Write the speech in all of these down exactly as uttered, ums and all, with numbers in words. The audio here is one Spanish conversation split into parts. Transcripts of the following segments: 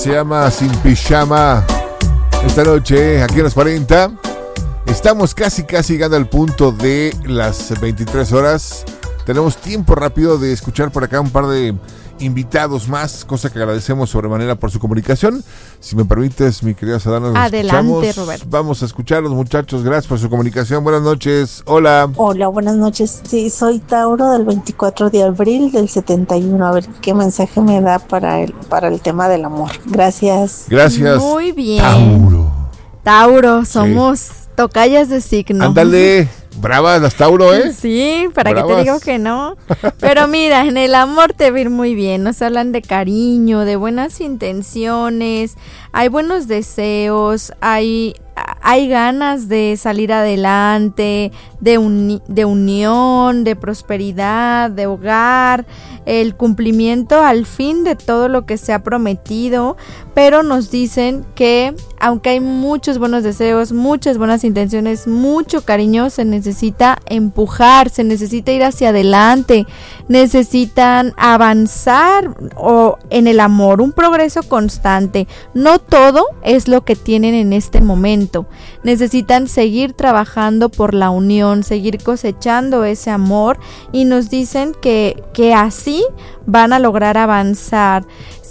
Se llama Sin Pijama. Esta noche, aquí en los cuarenta, estamos casi casi llegando al punto de las veintitrés horas. Tenemos tiempo rápido de escuchar por acá un par de invitados más, cosa que agradecemos sobremanera por su comunicación. Si me permites, mi querida Sadana, nos adelante, escuchamos. Roberto. Vamos a escucharlos, muchachos. Gracias por su comunicación. Buenas noches. Hola. Hola, buenas noches. Sí, soy Tauro del veinticuatro de abril del setenta y uno. A ver qué mensaje me da para el, para el tema del amor. Gracias. Gracias. Muy bien. Tauro. Tauro, somos sí. tocayas de signo. Ándale. Bravas las Tauro, ¿eh? Sí, para Bravas. que te digo que no. Pero mira, en el amor te va a ir muy bien. Nos hablan de cariño, de buenas intenciones, hay buenos deseos, hay, hay ganas de salir adelante, de, uni- de unión, de prosperidad, de hogar, el cumplimiento al fin de todo lo que se ha prometido. Pero nos dicen que aunque hay muchos buenos deseos, muchas buenas intenciones, mucho cariño, se necesita empujar, se necesita ir hacia adelante, necesitan avanzar o en el amor, un progreso constante. No todo es lo que tienen en este momento. Necesitan seguir trabajando por la unión, seguir cosechando ese amor, y nos dicen que, que así van a lograr avanzar.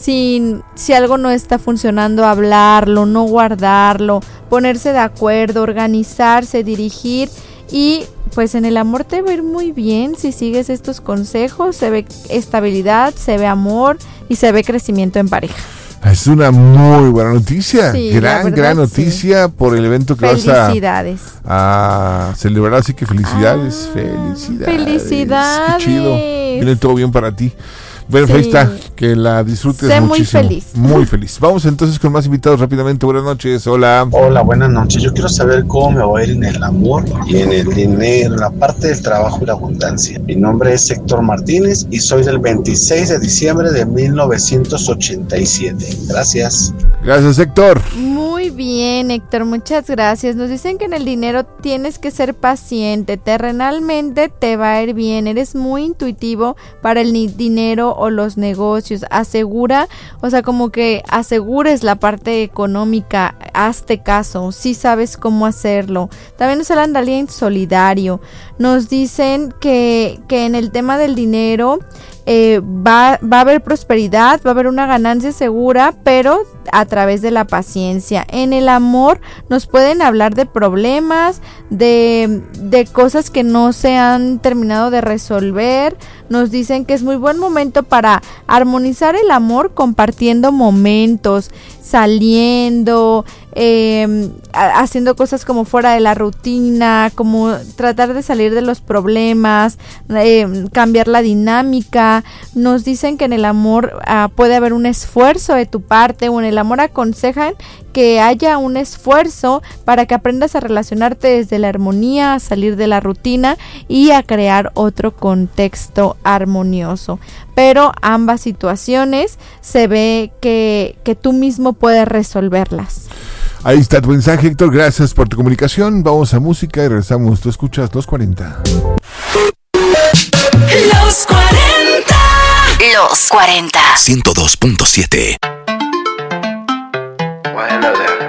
Si, si algo no está funcionando, hablarlo, no guardarlo, ponerse de acuerdo, organizarse, dirigir. Y pues en el amor te va a ir muy bien si sigues estos consejos. Se ve estabilidad, se ve amor y se ve crecimiento en pareja. Es una muy buena noticia, sí, gran, verdad, gran noticia sí. por el evento que felicidades. vas a, a celebrar, así que felicidades, ah, felicidades. Felicidades. Qué chido, viene todo bien para ti. Bueno, sí. Ahí está, que la disfrutes sé muchísimo. Muy feliz. Muy feliz. Vamos entonces con más invitados rápidamente. Buenas noches, hola. Hola, buenas noches. Yo quiero saber cómo me va a ir en el amor y en el dinero, en la parte del trabajo y la abundancia. Mi nombre es Héctor Martínez y soy del veintiséis de diciembre de mil novecientos ochenta y siete. Gracias. Gracias, Héctor. Muy bien, Héctor, muchas gracias. Nos dicen que en el dinero tienes que ser paciente, terrenalmente te va a ir bien, eres muy intuitivo para el dinero o los negocios. Asegura, o sea, como que asegures la parte económica, hazte caso, sí sabes cómo hacerlo. También nos hablan de alguien solidario. Nos dicen que, que en el tema del dinero Eh, va, va a haber prosperidad, va a haber una ganancia segura, pero a través de la paciencia. En el amor nos pueden hablar de problemas, de, de cosas que no se han terminado de resolver. Nos dicen que es muy buen momento para armonizar el amor compartiendo momentos, saliendo, eh, haciendo cosas como fuera de la rutina, como tratar de salir de los problemas, eh, cambiar la dinámica. Nos dicen que en el amor uh, puede haber un esfuerzo de tu parte, o en el amor aconsejan que haya un esfuerzo para que aprendas a relacionarte desde la armonía, a salir de la rutina y a crear otro contexto armonioso. Pero ambas situaciones se ve que, que tú mismo puedes resolverlas. Ahí está tu mensaje, Héctor. Gracias por tu comunicación. Vamos a música y regresamos. Tú escuchas Los cuarenta. Los cuarenta. Los cuarenta. ciento dos punto siete. Well, hello there.